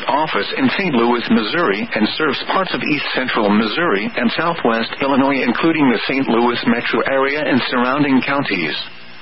office in St. Louis, Missouri, and serves parts of east central Missouri and southwest Illinois, including the St. Louis metro area and surrounding counties.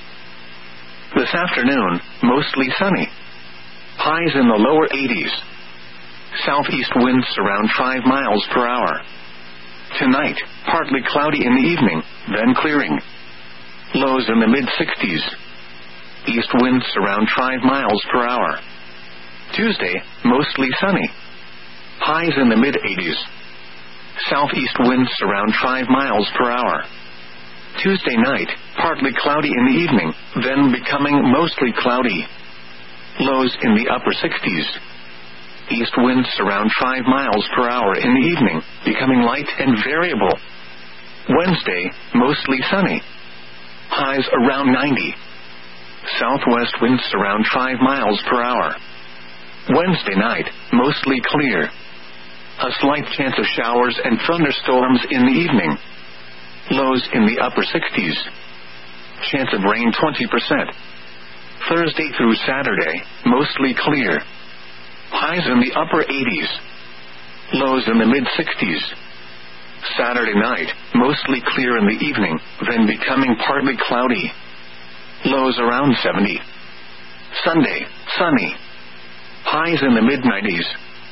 This afternoon, mostly sunny. Highs in the lower 80s. Southeast winds around 5 miles per hour. Tonight, partly cloudy in the evening, then clearing. Lows in the mid-60s. East winds around 5 miles per hour. Tuesday, mostly sunny. Highs in the mid-80s. Southeast winds around 5 miles per hour. Tuesday night, partly cloudy in the evening, then becoming mostly cloudy. Lows in the upper 60s. East winds around 5 miles per hour in the evening, becoming light and variable. Wednesday, mostly sunny. Highs around 90. Southwest winds around 5 miles per hour. Wednesday night, mostly clear. A slight chance of showers and thunderstorms in the evening. Lows in the upper 60s. Chance of rain 20%. Thursday through Saturday, mostly clear. Highs in the upper 80s. Lows in the mid-60s. Saturday night, mostly clear in the evening, then becoming partly cloudy. Lows around 70. Sunday, sunny. Highs in the mid-90s.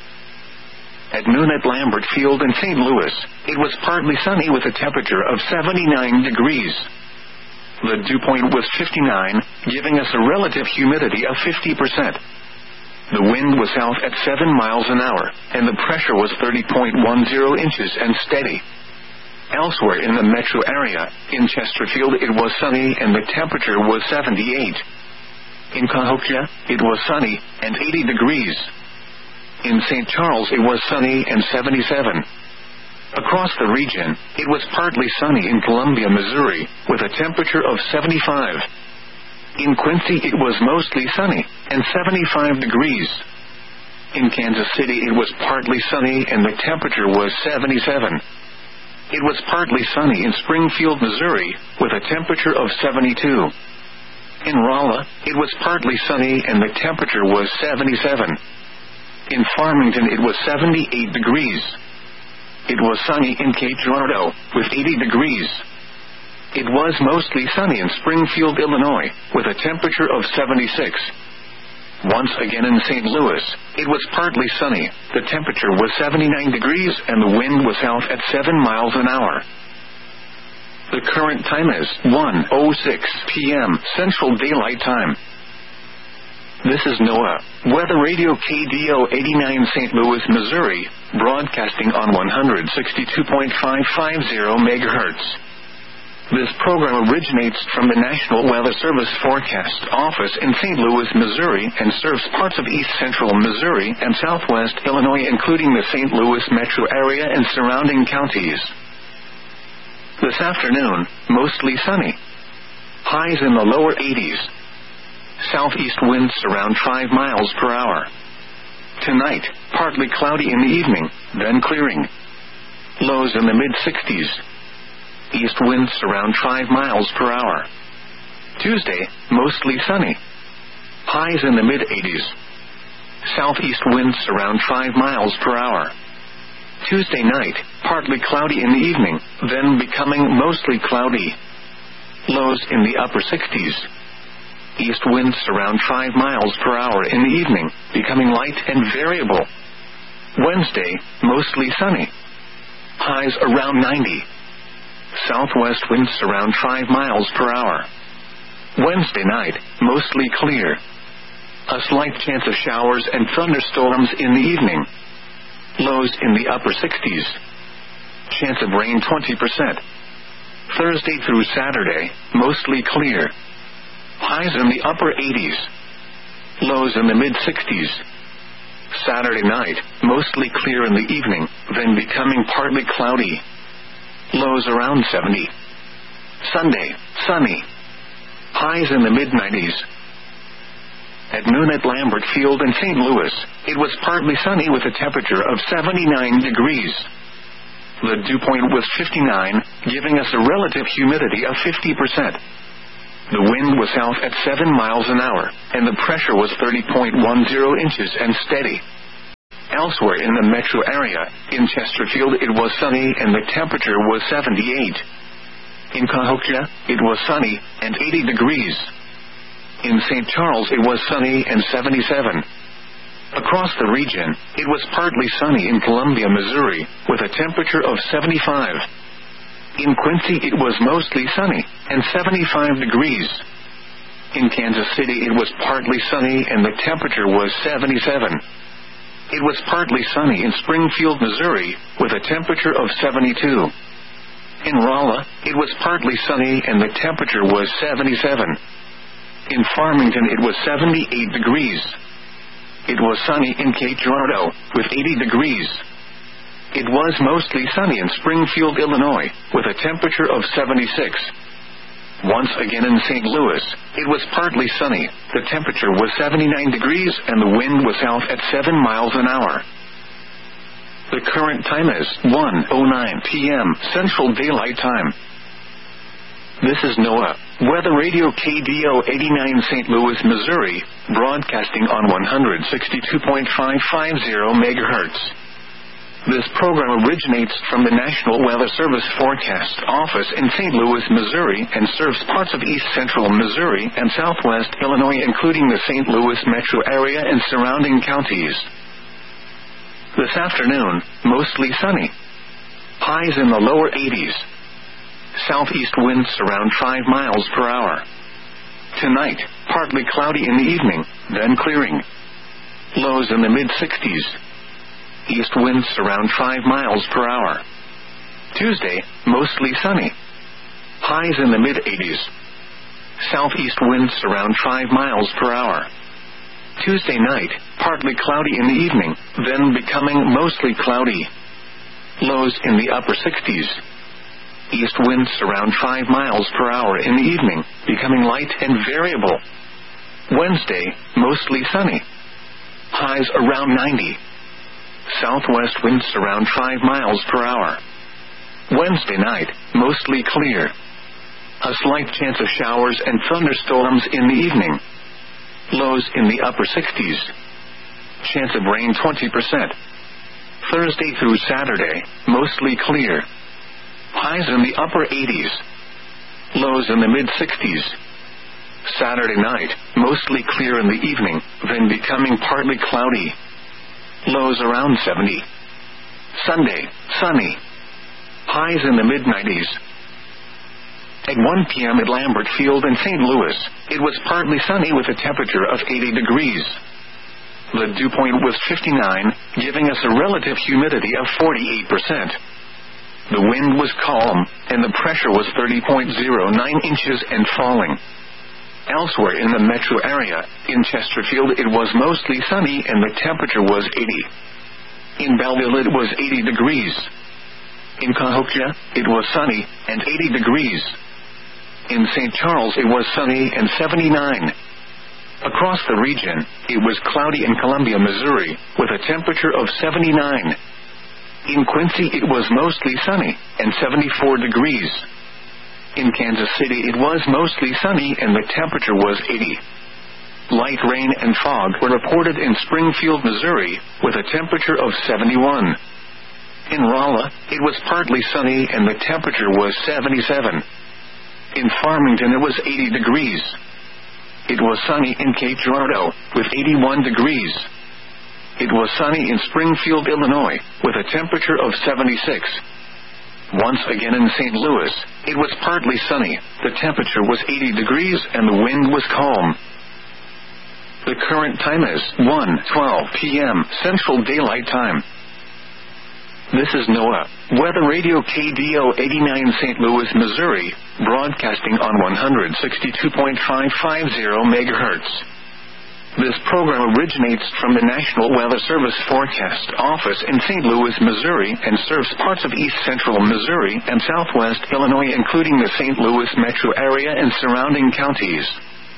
At noon at Lambert Field in St. Louis, it was partly sunny with a temperature of 79 degrees. The dew point was 59, giving us a relative humidity of 50%. The wind was south at 7 miles an hour, and the pressure was 30.10 inches and steady. Elsewhere in the metro area, in Chesterfield it was sunny and the temperature was 78. In Cahokia, it was sunny and 80 degrees. In St. Charles it was sunny and 77. Across the region, it was partly sunny in Columbia, Missouri, with a temperature of 75. In Quincy it was mostly sunny and 75 degrees. In Kansas City it was partly sunny and the temperature was 77. It was partly sunny in Springfield, Missouri, with a temperature of 72. In Rolla, it was partly sunny and the temperature was 77. In Farmington it was 78 degrees. It was sunny in Cape Girardeau, with 80 degrees. It was mostly sunny in Springfield, Illinois, with a temperature of 76. Once again in St. Louis, it was partly sunny. The temperature was 79 degrees and the wind was south at 7 miles an hour. The current time is 1:06 p.m. Central Daylight Time. This is NOAA, Weather Radio KDO 89 St. Louis, Missouri, broadcasting on 162.550 MHz. This program originates from the National Weather Service Forecast Office in St. Louis, Missouri, and serves parts of east central Missouri and southwest Illinois, including the St. Louis metro area and surrounding counties. This afternoon, mostly sunny. Highs in the lower 80s. Southeast winds around 5 miles per hour. Tonight, partly cloudy in the evening, then clearing. Lows in the mid-60s. East winds around 5 miles per hour. Tuesday, mostly sunny. Highs in the mid-80s. Southeast winds around 5 miles per hour. Tuesday night, partly cloudy in the evening, then becoming mostly cloudy. Lows in the upper 60s. East winds around 5 miles per hour in the evening, becoming light and variable. Wednesday, mostly sunny. Highs around 90. Southwest winds around 5 miles per hour. Wednesday night, mostly clear. A slight chance of showers and thunderstorms in the evening. Lows in the upper 60s. Chance of rain 20%. Thursday through Saturday, mostly clear. Highs in the upper 80s. Lows in the mid-60s. Saturday night, mostly clear in the evening, then becoming partly cloudy. Lows around 70. Sunday, sunny. Highs in the mid-90s. At noon at Lambert Field in St. Louis, it was partly sunny with a temperature of 79 degrees. The dew point was 59, giving us a relative humidity of 50%. The wind was south at 7 miles an hour, and the pressure was 30.10 inches and steady. Elsewhere in the metro area, in Chesterfield it was sunny and the temperature was 78. In Cahokia, it was sunny and 80 degrees. In St. Charles it was sunny and 77. Across the region, it was partly sunny in Columbia, Missouri, with a temperature of 75. In Quincy it was mostly sunny and 75 degrees. In Kansas City it was partly sunny and the temperature was 77. It was partly sunny in Springfield, Missouri, with a temperature of 72. In Rolla, it was partly sunny and the temperature was 77. In Farmington it was 78 degrees. It was sunny in Cape Girardeau, with 80 degrees. It was mostly sunny in Springfield, Illinois, with a temperature of 76. Once again in St. Louis, it was partly sunny, the temperature was 79 degrees and the wind was south at 7 miles an hour. The current time is 1:09 p.m. Central Daylight Time. This is NOAA, Weather Radio KDO 89 St. Louis, Missouri, broadcasting on 162.550 MHz. This program originates from the National Weather Service Forecast Office in St. Louis, Missouri, and serves parts of east central Missouri and southwest Illinois, including the St. Louis metro area and surrounding counties. This afternoon, mostly sunny. Highs in the lower 80s. Southeast winds around 5 miles per hour. Tonight, partly cloudy in the evening, then clearing. Lows in the mid-60s. East winds around 5 miles per hour. Tuesday, mostly sunny. Highs in the mid-80s. Southeast winds around 5 miles per hour. Tuesday night, partly cloudy in the evening, then becoming mostly cloudy. Lows in the upper 60s. East winds around 5 miles per hour in the evening, becoming light and variable. Wednesday, mostly sunny. Highs around 90. Southwest winds around 5 miles per hour. Wednesday night, mostly clear. A slight chance of showers and thunderstorms in the evening. Lows in the upper 60s. Chance of rain 20%. Thursday through Saturday, mostly clear. Highs in the upper 80s. Lows in the mid-60s. Saturday night, mostly clear in the evening, then becoming partly cloudy. Lows around 70. Sunday, sunny. Highs in the mid-90s. At 1 p.m. at Lambert Field in St. Louis, it was partly sunny with a temperature of 80 degrees. The dew point was 59, giving us a relative humidity of 48%. The wind was calm, and the pressure was 30.09 inches and falling. Elsewhere in the metro area, in Chesterfield it was mostly sunny and the temperature was 80. In Belleville it was 80 degrees. In Cahokia, it was sunny and 80 degrees. In St. Charles it was sunny and 79. Across the region, it was cloudy in Columbia, Missouri, with a temperature of 79. In Quincy it was mostly sunny and 74 degrees. In Kansas City it was mostly sunny and the temperature was 80. Light rain and fog were reported in Springfield, Missouri, with a temperature of 71. In Rolla, it was partly sunny and the temperature was 77. In Farmington it was 80 degrees. It was sunny in Cape Girardeau, with 81 degrees. It was sunny in Springfield, Illinois, with a temperature of 76. Once again in St. Louis, it was partly sunny, the temperature was 80 degrees and the wind was calm. The current time is 1:12 p.m. Central Daylight Time. This is NOAA, Weather Radio KDO 89 St. Louis, Missouri, broadcasting on 162.550 MHz. This program originates from the National Weather Service Forecast Office in St. Louis, Missouri, and serves parts of east central Missouri and southwest Illinois, including the St. Louis metro area and surrounding counties.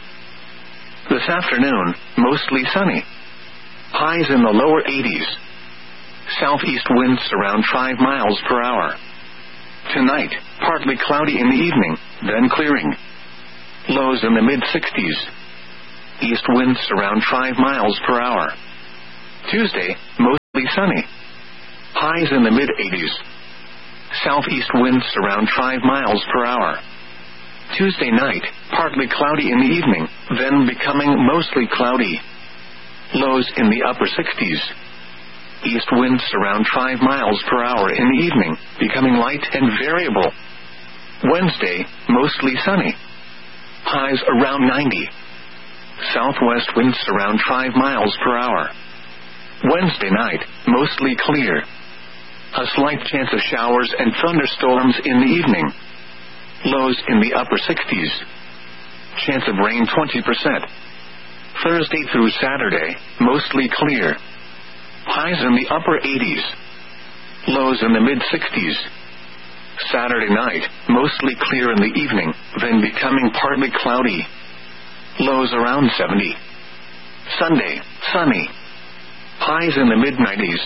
This afternoon, mostly sunny. Highs in the lower 80s. Southeast winds around 5 miles per hour. Tonight, partly cloudy in the evening, then clearing. Lows in the mid-60s. East winds around 5 miles per hour. Tuesday, most mostly sunny. Highs in the mid-80s. Southeast winds around 5 miles per hour. Tuesday night, partly cloudy in the evening, then becoming mostly cloudy. Lows in the upper 60s. East winds around 5 miles per hour in the evening, becoming light and variable. Wednesday, mostly sunny. Highs around 90. Southwest winds around 5 miles per hour. Wednesday night, mostly clear. A slight chance of showers and thunderstorms in the evening. Lows in the upper 60s. Chance of rain 20%. Thursday through Saturday, mostly clear. Highs in the upper 80s. Lows in the mid-60s. Saturday night, mostly clear in the evening, then becoming partly cloudy. Lows around 70. Sunday, sunny. Highs in the mid-90s.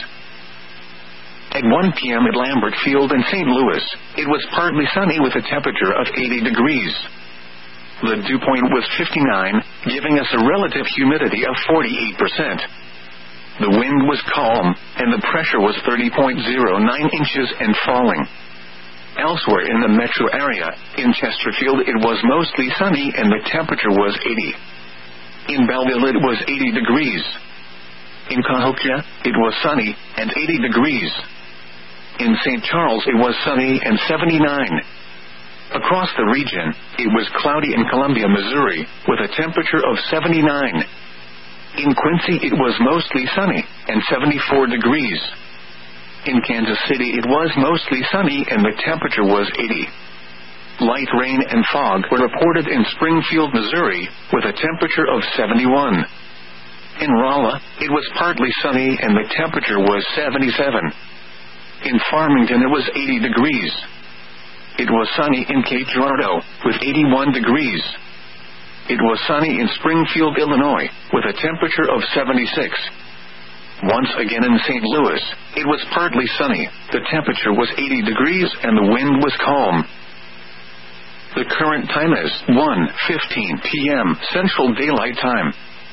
At 1 p.m. at Lambert Field in St. Louis, it was partly sunny with a temperature of 80 degrees. The dew point was 59, giving us a relative humidity of 48%. The wind was calm, and the pressure was 30.09 inches and falling. Elsewhere in the metro area, in Chesterfield it was mostly sunny and the temperature was 80. In Belleville it was 80 degrees. In Cahokia, it was sunny and 80 degrees. In St. Charles it was sunny and 79. Across the region, it was cloudy in Columbia, Missouri, with a temperature of 79. In Quincy it was mostly sunny and 74 degrees. In Kansas City it was mostly sunny and the temperature was 80. Light rain and fog were reported in Springfield, Missouri, with a temperature of 71. In Rolla, it was partly sunny and the temperature was 77. In Farmington it was 80 degrees. It was sunny in Cape Girardeau, with 81 degrees. It was sunny in Springfield, Illinois, with a temperature of 76. Once again in St. Louis, it was partly sunny, the temperature was 80 degrees and the wind was calm. The current time is 1:15 p.m. Central Daylight Time.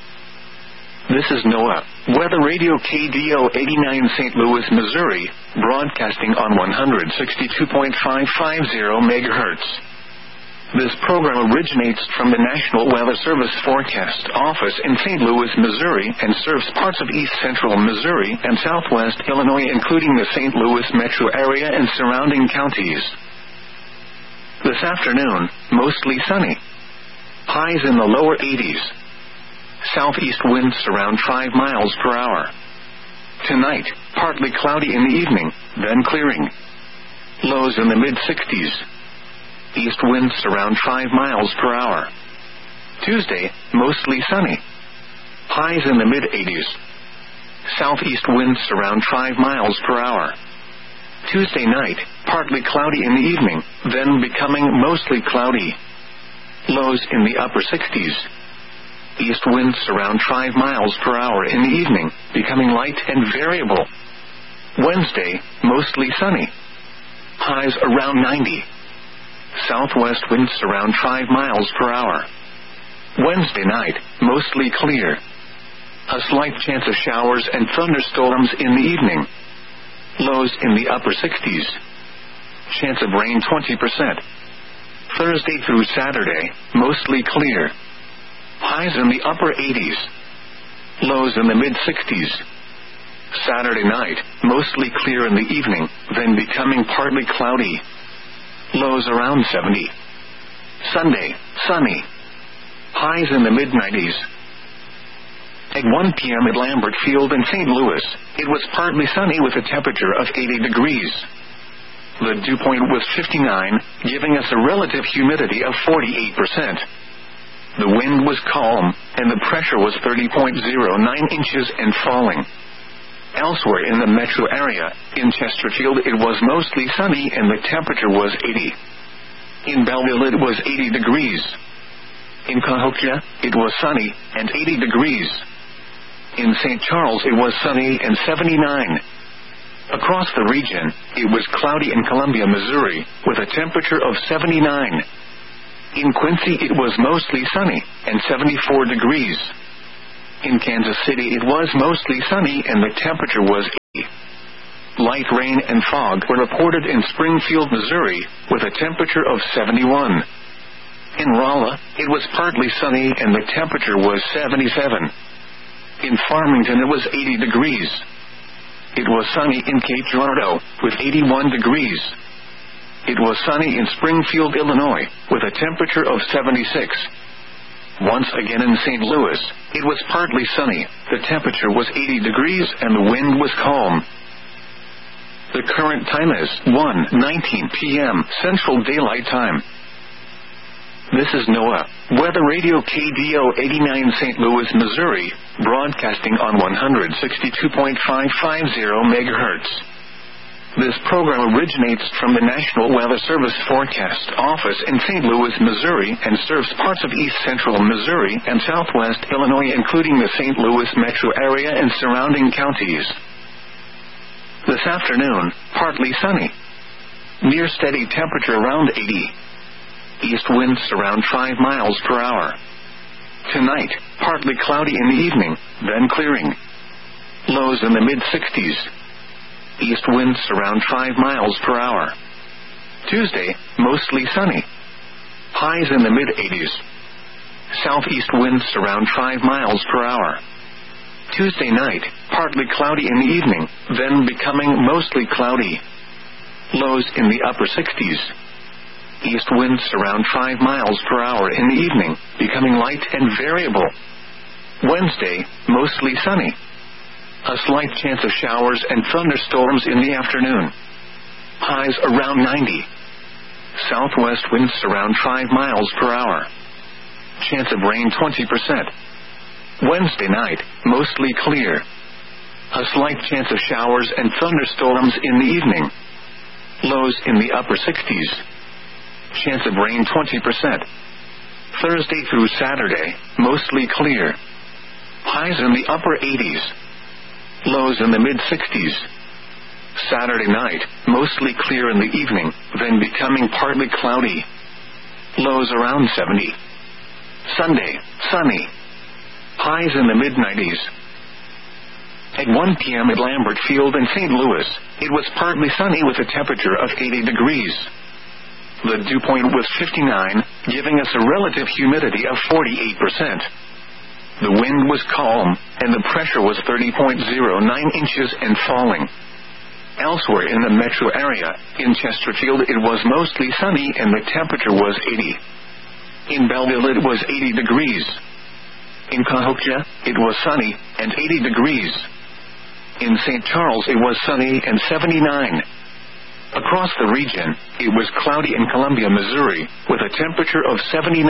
This is NOAA, Weather Radio KDO 89 St. Louis, Missouri, broadcasting on 162.550 MHz. This program originates from the National Weather Service Forecast Office in St. Louis, Missouri, and serves parts of east central Missouri and southwest Illinois, including the St. Louis metro area and surrounding counties. This afternoon, mostly sunny. Highs in the lower 80s. Southeast winds around 5 miles per hour. Tonight, partly cloudy in the evening, then clearing. Lows in the mid-60s. East winds around 5 miles per hour. Tuesday, mostly sunny. Highs in the mid-80s. Southeast winds around 5 miles per hour. Tuesday night, partly cloudy in the evening, then becoming mostly cloudy. Lows in the upper 60s. East winds around 5 miles per hour in the evening, becoming light and variable. Wednesday, mostly sunny. Highs around 90. Southwest winds around 5 miles per hour. Wednesday night, mostly clear. A slight chance of showers and thunderstorms in the evening. Lows in the upper 60s. Chance of rain 20%. Thursday through Saturday, mostly clear. Highs in the upper 80s. Lows in the mid-60s. Saturday night, mostly clear in the evening, then becoming partly cloudy. Lows around 70. Sunday, sunny. Highs in the mid-90s. At 1 p.m. at Lambert Field in St. Louis, it was partly sunny with a temperature of 80 degrees. The dew point was 59, giving us a relative humidity of 48%. The wind was calm, and the pressure was 30.09 inches and falling. Elsewhere in the metro area, in Chesterfield it was mostly sunny and the temperature was 80. In Belleville it was 80 degrees. In Cahokia, it was sunny and 80 degrees. In St. Charles it was sunny and 79. Across the region, it was cloudy in Columbia, Missouri, with a temperature of 79. In Quincy it was mostly sunny and 74 degrees. In Kansas City it was mostly sunny and the temperature was light rain and fog were reported in Springfield, Missouri, with a temperature of 71. In Rolla, it was partly sunny and the temperature was 77. In Farmington, it was 80 degrees. It was sunny in Cape Girardeau, with 81 degrees. It was sunny in Springfield, Illinois, with a temperature of 76. Once again in St. Louis, it was partly sunny, the temperature was 80 degrees and the wind was calm. The current time is 1:19 p.m. Central Daylight Time. This is NOAA Weather Radio KDO 89 St. Louis, Missouri, broadcasting on 162.550 MHz. This program originates from the National Weather Service Forecast Office in St. Louis, Missouri, and serves parts of east central Missouri and southwest Illinois, including the St. Louis metro area and surrounding counties. This afternoon, partly sunny. Near steady temperature around 80. East winds around 5 miles per hour. Tonight, partly cloudy in the evening, then clearing. Lows in the mid-60s. East winds around 5 miles per hour. Tuesday, mostly sunny. Highs in the mid-80s. Southeast winds around 5 miles per hour. Tuesday night, partly cloudy in the evening, then becoming mostly cloudy. Lows in the upper 60s. East winds around 5 miles per hour in the evening, becoming light and variable. Wednesday, mostly sunny. A slight chance of showers and thunderstorms in the afternoon. Highs around 90. Southwest winds around 5 miles per hour. Chance of rain 20%. Wednesday night, mostly clear. A slight chance of showers and thunderstorms in the evening. Lows in the upper 60s. Chance of rain 20%. Thursday through Saturday, mostly clear. Highs in the upper 80s. Lows in the mid-60s. Saturday night, mostly clear in the evening, then becoming partly cloudy. Lows around 70. Sunday, sunny. Highs in the mid-90s. At 1 p.m. at Lambert Field in St. Louis, it was partly sunny with a temperature of 80 degrees. The dew point was 59, giving us a relative humidity of 48%. The wind was calm, and the pressure was 30.09 inches and falling. Elsewhere in the metro area, in Chesterfield it was mostly sunny and the temperature was 80. In Belleville it was 80 degrees. In Cahokia, it was sunny and 80 degrees. In St. Charles it was sunny and 79. Across the region, it was cloudy in Columbia, Missouri, with a temperature of 79.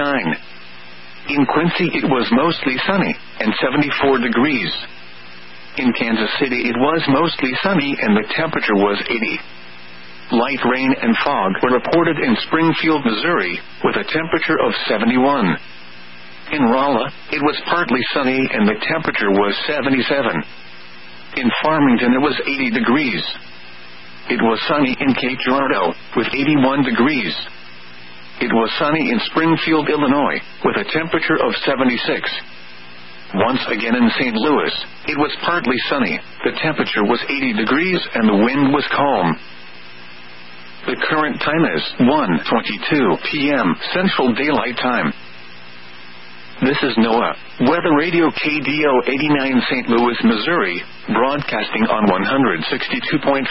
In Quincy it was mostly sunny and 74 degrees. In Kansas City it was mostly sunny and the temperature was 80. Light rain and fog were reported in Springfield, Missouri, with a temperature of 71. In Rolla, it was partly sunny and the temperature was 77. In Farmington it was 80 degrees. It was sunny in Cape Girardeau, with 81 degrees. It was sunny in Springfield, Illinois, with a temperature of 76. Once again in St. Louis, it was partly sunny, the temperature was 80 degrees and the wind was calm. The current time is 1:22 p.m. Central Daylight Time. This is NOAA Weather Radio KDO 89 St. Louis, Missouri, broadcasting on 162.550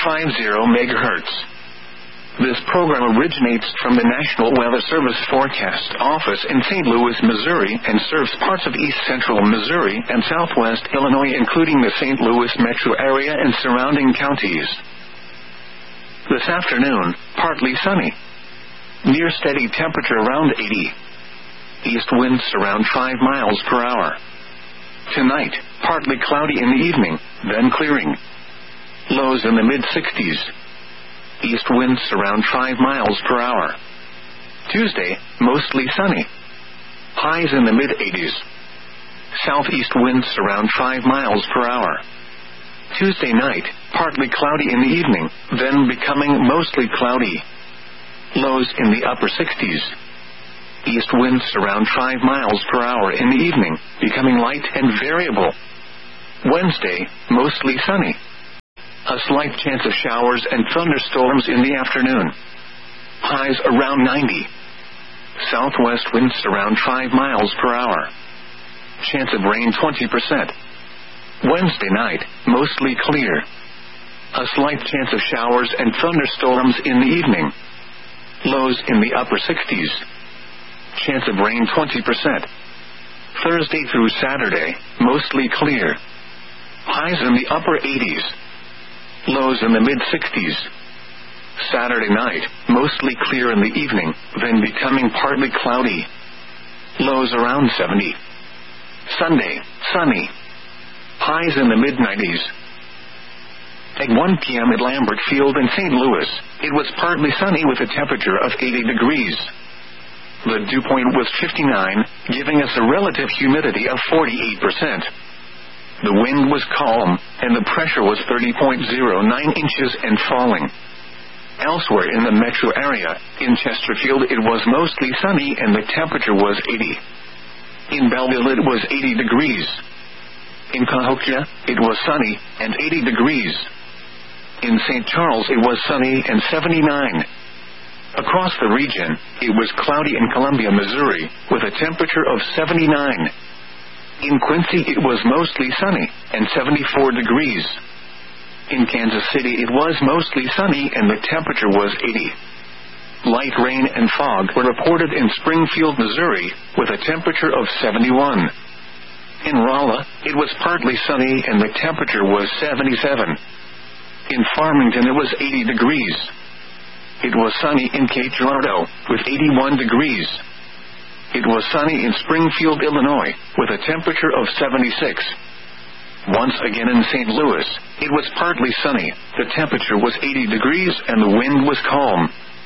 MHz. This program originates from the National Weather Service Forecast Office in St. Louis, Missouri, and serves parts of east central Missouri and southwest Illinois, including the St. Louis metro area and surrounding counties. This afternoon, partly sunny. Near steady temperature around 80. East winds around 5 miles per hour. Tonight, partly cloudy in the evening, then clearing. Lows in the mid-60s. East winds around 5 miles per hour. Tuesday, mostly sunny. Highs in the mid-80s. Southeast winds around 5 miles per hour. Tuesday night, partly cloudy in the evening, then becoming mostly cloudy. Lows in the upper 60s. East winds around 5 miles per hour in the evening, becoming light and variable. Wednesday, mostly sunny. A slight chance of showers and thunderstorms in the afternoon. Highs around 90. Southwest winds around 5 miles per hour. Chance of rain 20%. Wednesday night, mostly clear. A slight chance of showers and thunderstorms in the evening. Lows in the upper 60s. Chance of rain 20%. Thursday through Saturday, mostly clear. Highs in the upper 80s. Lows in the mid-60s. Saturday night, mostly clear in the evening, then becoming partly cloudy. Lows around 70. Sunday, sunny. Highs in the mid-90s. At 1 p.m. at Lambert Field in St. Louis, it was partly sunny with a temperature of 80 degrees. The dew point was 59, giving us a relative humidity of 48%. The wind was calm, and the pressure was 30.09 inches and falling. Elsewhere in the metro area, in Chesterfield it was mostly sunny and the temperature was 80. In Belleville it was 80 degrees. In Cahokia, it was sunny and 80 degrees. In St. Charles it was sunny and 79. Across the region, it was cloudy in Columbia, Missouri, with a temperature of 79. In Quincy it was mostly sunny and 74 degrees. In Kansas City it was mostly sunny and the temperature was 80. Light rain and fog were reported in Springfield, Missouri, with a temperature of 71. In Rolla, it was partly sunny and the temperature was 77. In Farmington it was 80 degrees. It was sunny in Cape Girardeau, with 81 degrees. It was sunny in Springfield, Illinois, with a temperature of 76. Once again in St. Louis, it was partly sunny, the temperature was 80 degrees and the wind was calm.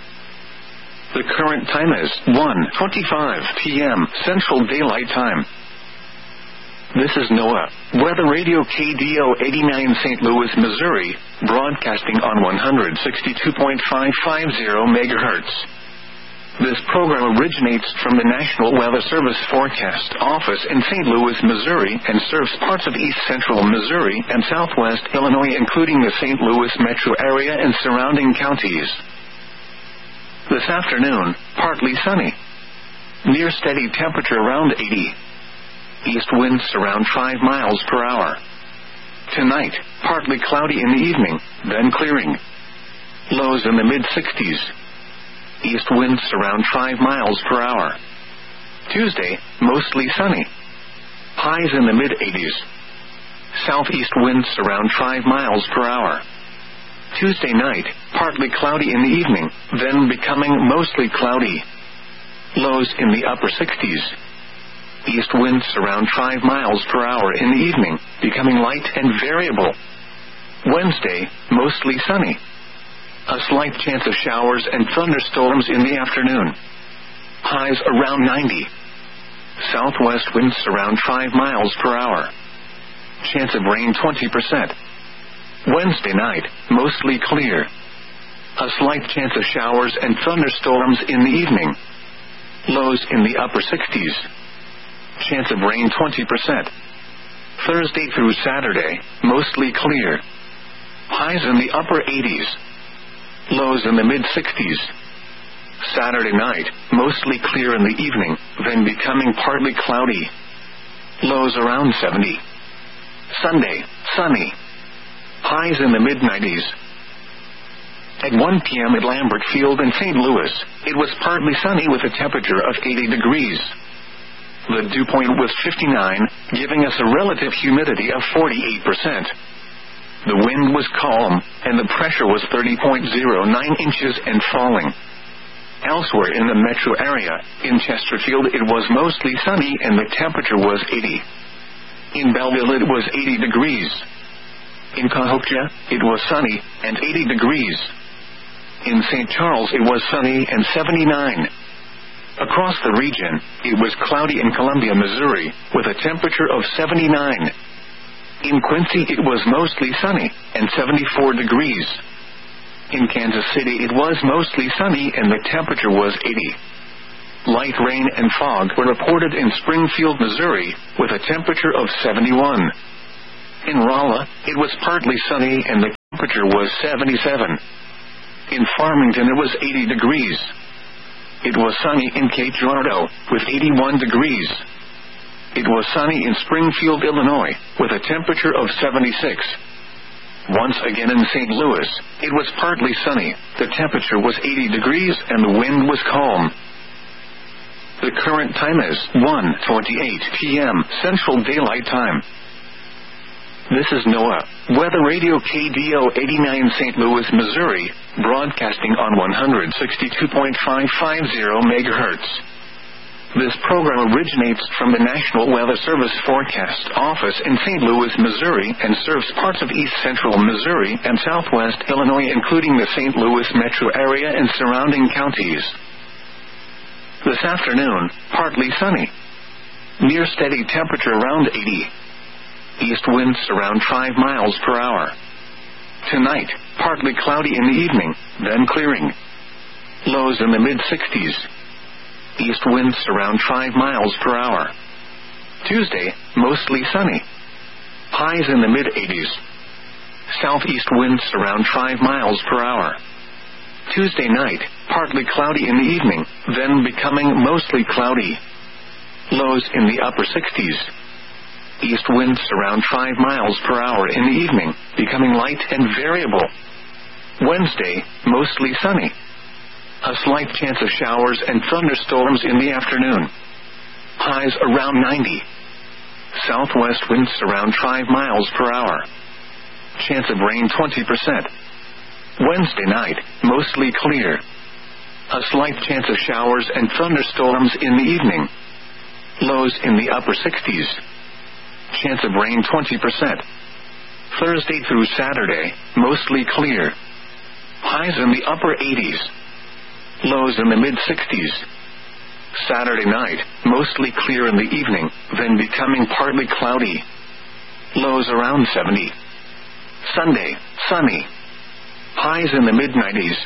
The current time is 1:25 p.m. Central Daylight Time. This is NOAA, Weather Radio KDO 89 St. Louis, Missouri, broadcasting on 162.550 MHz. This program originates from the National Weather Service Forecast Office in St. Louis, Missouri, and serves parts of east central Missouri and southwest Illinois, including the St. Louis metro area and surrounding counties. This afternoon, partly sunny. Near steady temperature around 80. East winds around 5 miles per hour. Tonight, partly cloudy in the evening, then clearing. Lows in the mid-60s. East winds around 5 miles per hour. Tuesday, mostly sunny. Highs in the mid-80s. Southeast winds around 5 miles per hour. Tuesday night, partly cloudy in the evening, then becoming mostly cloudy. Lows in the upper 60s. East winds around 5 miles per hour in the evening, becoming light and variable. Wednesday, mostly sunny. A slight chance of showers and thunderstorms in the afternoon. Highs around 90. Southwest winds around 5 miles per hour. Chance of rain 20%. Wednesday night, mostly clear. A slight chance of showers and thunderstorms in the evening. Lows in the upper 60s. Chance of rain 20%. Thursday through Saturday, mostly clear. Highs in the upper 80s. Lows in the mid-60s. Saturday night, mostly clear in the evening, then becoming partly cloudy. Lows around 70. Sunday, sunny. Highs in the mid-90s. At 1 p.m. at Lambert Field in St. Louis, it was partly sunny with a temperature of 80 degrees. The dew point was 59, giving us a relative humidity of 48%. The wind was calm, and the pressure was 30.09 inches and falling. Elsewhere in the metro area, in Chesterfield it was mostly sunny and the temperature was 80. In Belleville it was 80 degrees. In Cahokia, it was sunny and 80 degrees. In St. Charles it was sunny and 79. Across the region, it was cloudy in Columbia, Missouri, with a temperature of 79. In Quincy it was mostly sunny and 74 degrees. In Kansas City it was mostly sunny and the temperature was 80. Light rain and fog were reported in Springfield, Missouri, with a temperature of 71. In Rolla, it was partly sunny and the temperature was 77. In Farmington it was 80 degrees. It was sunny in Cape Girardeau, with 81 degrees. It was sunny in Springfield, Illinois, with a temperature of 76. Once again in St. Louis, it was partly sunny, the temperature was 80 degrees and the wind was calm. The current time is 1:28 p.m. Central Daylight Time. This is NOAA, Weather Radio KDO 89 St. Louis, Missouri, broadcasting on 162.550 MHz. This program originates from the National Weather Service Forecast Office in St. Louis, Missouri, and serves parts of east central Missouri and southwest Illinois, including the St. Louis metro area and surrounding counties. This afternoon, partly sunny. Near steady temperature around 80. East winds around 5 miles per hour. Tonight, partly cloudy in the evening, then clearing. Lows in the mid-60s. East winds around 5 miles per hour. Tuesday, mostly sunny. Highs in the mid-80s. Southeast winds around 5 miles per hour. Tuesday night, partly cloudy in the evening, then becoming mostly cloudy. Lows in the upper 60s. East winds around 5 miles per hour in the evening, becoming light and variable. Wednesday, mostly sunny. A slight chance of showers and thunderstorms in the afternoon. Highs around 90. Southwest winds around 5 miles per hour. Chance of rain 20%. Wednesday night, mostly clear. A slight chance of showers and thunderstorms in the evening. Lows in the upper 60s. Chance of rain 20%. Thursday through Saturday, mostly clear. Highs in the upper 80s. Lows in the mid-60s. Saturday night, mostly clear in the evening, then becoming partly cloudy. Lows around 70. Sunday, sunny. Highs in the mid-90s.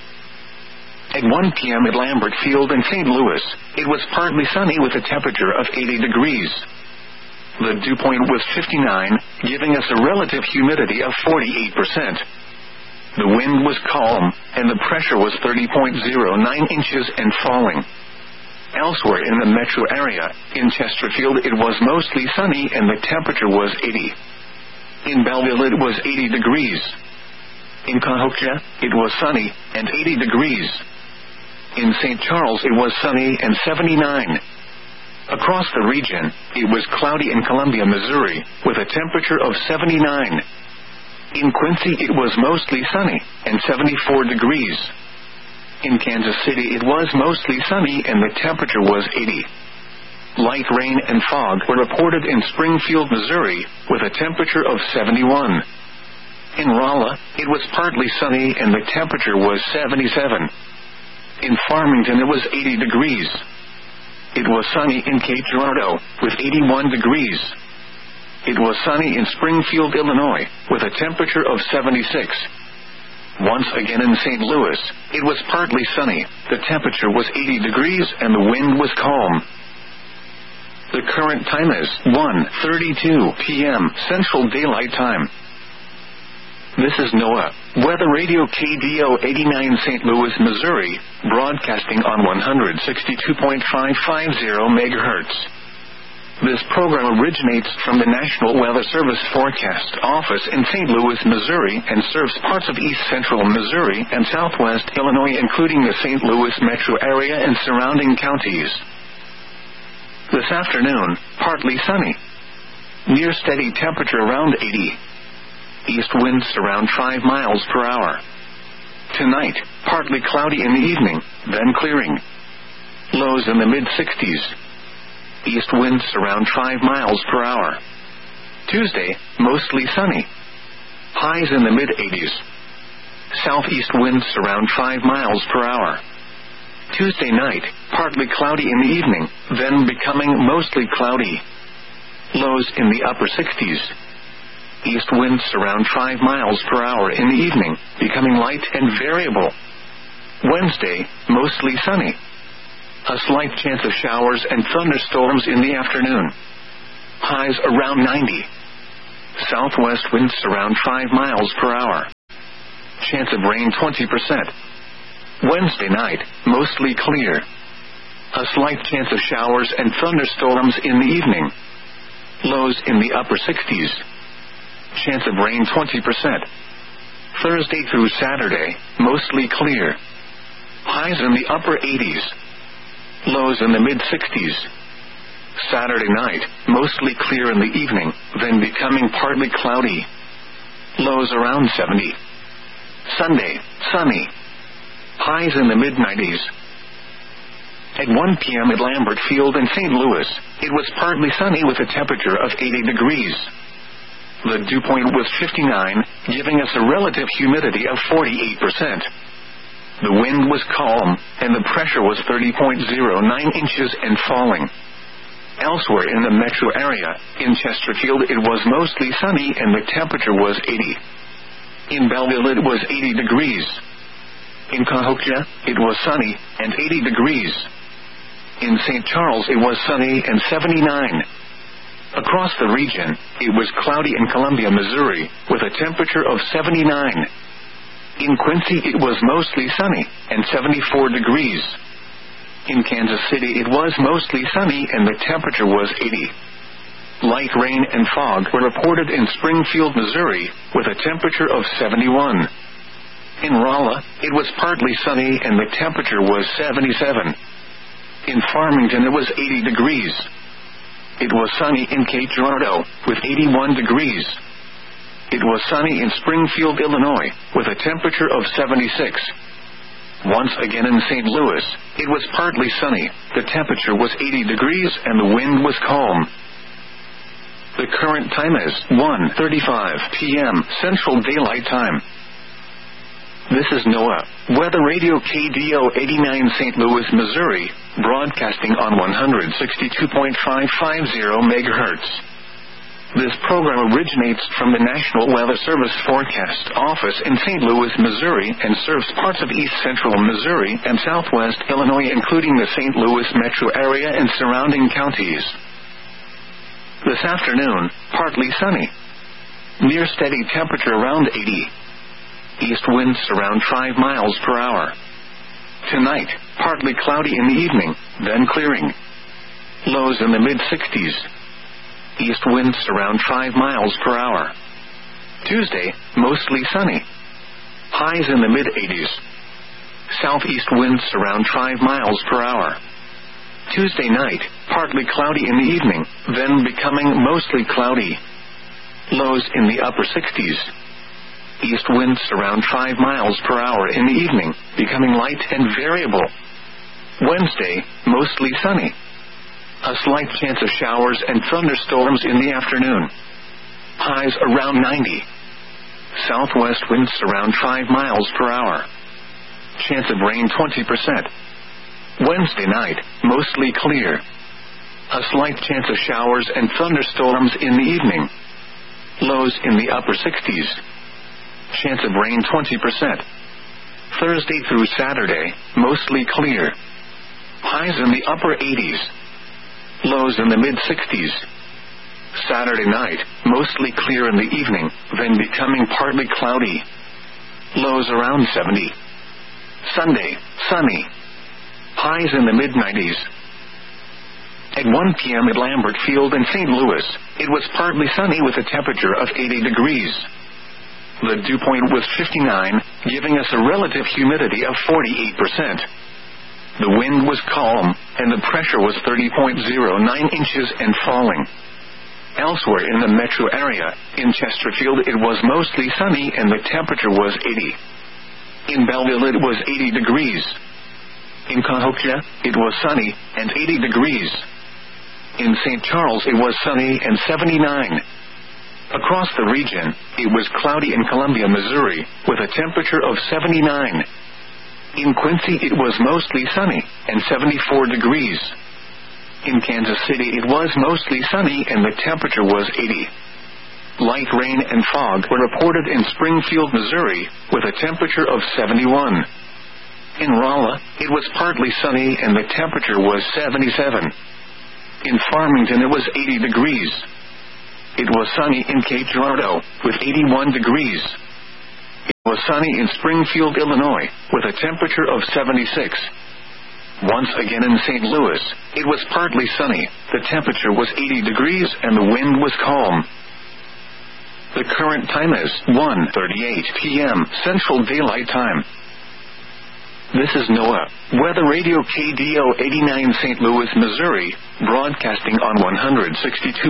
At 1 p.m. at Lambert Field in St. Louis, it was partly sunny with a temperature of 80 degrees. The dew point was 59, giving us a relative humidity of 48%. The wind was calm, and the pressure was 30.09 inches and falling. Elsewhere in the metro area, in Chesterfield it was mostly sunny and the temperature was 80. In Belleville it was 80 degrees. In Cahokia, it was sunny and 80 degrees. In St. Charles it was sunny and 79. Across the region, it was cloudy in Columbia, Missouri, with a temperature of 79. In Quincy it was mostly sunny and 74 degrees. In Kansas City it was mostly sunny and the temperature was 80. Light rain and fog were reported in Springfield, Missouri, with a temperature of 71. In Rolla, it was partly sunny and the temperature was 77. In Farmington it was 80 degrees. It was sunny in Cape Girardeau, with 81 degrees. It was sunny in Springfield, Illinois, with a temperature of 76. Once again in St. Louis, it was partly sunny, the temperature was 80 degrees and the wind was calm. The current time is 1:32 p.m. Central Daylight Time. This is NOAA, Weather Radio KDO 89 St. Louis, Missouri, broadcasting on 162.550 MHz. This program originates from the National Weather Service Forecast Office in St. Louis, Missouri, and serves parts of east central Missouri and southwest Illinois, including the St. Louis metro area and surrounding counties. This afternoon, partly sunny. Near steady temperature around 80. East winds around 5 miles per hour. Tonight, partly cloudy in the evening, then clearing. Lows in the mid-60s. East winds around 5 miles per hour. Tuesday, mostly sunny. Highs in the mid-80s. Southeast winds around 5 miles per hour. Tuesday night, partly cloudy in the evening, then becoming mostly cloudy. Lows in the upper 60s. East winds around 5 miles per hour in the evening, becoming light and variable. Wednesday, mostly sunny. A slight chance of showers and thunderstorms in the afternoon. Highs around 90. Southwest winds around 5 miles per hour. Chance of rain 20%. Wednesday night, mostly clear. A slight chance of showers and thunderstorms in the evening. Lows in the upper 60s. Chance of rain 20%. Thursday through Saturday, mostly clear. Highs in the upper 80s. Lows in the mid-60s. Saturday night, mostly clear in the evening, then becoming partly cloudy. Lows around 70. Sunday, sunny. Highs in the mid-90s. At 1 p.m. at Lambert Field in St. Louis, it was partly sunny with a temperature of 80 degrees. The dew point was 59, giving us a relative humidity of 48%. The wind was calm, and the pressure was 30.09 inches and falling. Elsewhere in the metro area, in Chesterfield it was mostly sunny and the temperature was 80. In Belleville it was 80 degrees. In Cahokia, it was sunny and 80 degrees. In St. Charles it was sunny and 79. Across the region, it was cloudy in Columbia, Missouri, with a temperature of 79. In Quincy it was mostly sunny and 74 degrees. In Kansas City it was mostly sunny and the temperature was 80. Light rain and fog were reported in Springfield, Missouri, with a temperature of 71. In Rolla, it was partly sunny and the temperature was 77. In Farmington it was 80 degrees. It was sunny in Cape Girardeau, with 81 degrees. It was sunny in Springfield, Illinois, with a temperature of 76. Once again in St. Louis, it was partly sunny, the temperature was 80 degrees and the wind was calm. The current time is 1:35 p.m. Central Daylight Time. This is NOAA, Weather Radio KDO 89 St. Louis, Missouri, broadcasting on 162.550 MHz. This program originates from the National Weather Service Forecast Office in St. Louis, Missouri, and serves parts of east central Missouri and southwest Illinois, including the St. Louis metro area and surrounding counties. This afternoon, partly sunny. Near steady temperature around 80. East winds around 5 miles per hour. Tonight, partly cloudy in the evening, then clearing. Lows in the mid-60s. East winds around 5 miles per hour. Tuesday, mostly sunny. Highs in the mid-80s. Southeast winds around 5 miles per hour. Tuesday night, partly cloudy in the evening, then becoming mostly cloudy. Lows in the upper 60s. East winds around 5 miles per hour in the evening, becoming light and variable. Wednesday, mostly sunny. A slight chance of showers and thunderstorms in the afternoon. Highs around 90. Southwest winds around 5 miles per hour. Chance of rain 20%. Wednesday night, mostly clear. A slight chance of showers and thunderstorms in the evening. Lows in the upper 60s. Chance of rain 20%. Thursday through Saturday, mostly clear. Highs in the upper 80s. Lows in the mid-60s. Saturday night, mostly clear in the evening, then becoming partly cloudy. Lows around 70. Sunday, sunny. Highs in the mid-90s. At 1 p.m. at Lambert Field in St. Louis, it was partly sunny with a temperature of 80 degrees. The dew point was 59, giving us a relative humidity of 48%. The wind was calm, and the pressure was 30.09 inches and falling. Elsewhere in the metro area, in Chesterfield it was mostly sunny and the temperature was 80. In Belleville it was 80 degrees. In Cahokia, it was sunny and 80 degrees. In St. Charles it was sunny and 79. Across the region, it was cloudy in Columbia, Missouri, with a temperature of 79. In Quincy it was mostly sunny and 74 degrees. In Kansas City it was mostly sunny and the temperature was 80. Light rain and fog were reported in Springfield, Missouri, with a temperature of 71. In Rolla, it was partly sunny and the temperature was 77. In Farmington it was 80 degrees. It was sunny in Cape Girardeau, with 81 degrees. It was was sunny in Springfield, Illinois, with a temperature of 76. Once again in St. Louis, it was partly sunny, the temperature was 80 degrees and the wind was calm. The current time is 1:38 p.m. Central Daylight Time. This is NOAA Weather Radio KDO 89 St. Louis, Missouri, broadcasting on 162.550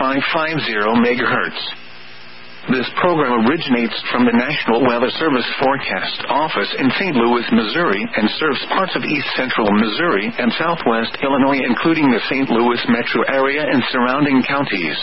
MHz. This program originates from the National Weather Service Forecast Office in St. Louis, Missouri, and serves parts of east central Missouri and southwest Illinois, including the St. Louis metro area and surrounding counties.